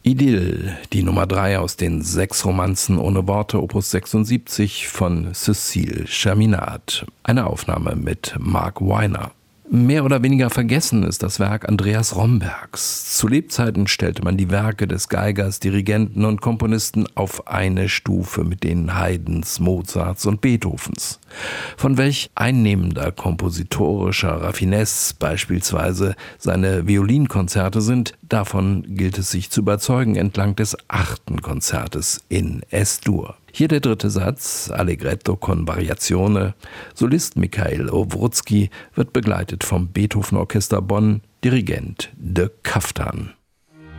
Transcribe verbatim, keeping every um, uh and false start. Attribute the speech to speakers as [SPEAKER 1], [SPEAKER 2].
[SPEAKER 1] Idyll, die Nummer drei aus den sechs Romanzen ohne Worte, Opus sechsundsiebzig von Cécile Chaminade. Eine Aufnahme mit Mark Weiner. Mehr oder weniger vergessen ist das Werk Andreas Rombergs. Zu Lebzeiten stellte man die Werke des Geigers, Dirigenten und Komponisten auf eine Stufe mit denen Haydns, Mozarts und Beethovens. Von welch einnehmender kompositorischer Raffinesse beispielsweise seine Violinkonzerte sind, davon gilt es sich zu überzeugen entlang des achten Konzertes in Es-Dur. Hier der dritte Satz, Allegretto con Variazione. Solist Mikhail Owrutzki wird begleitet vom Beethoven Orchester Bonn, Dirigent de Kaftan.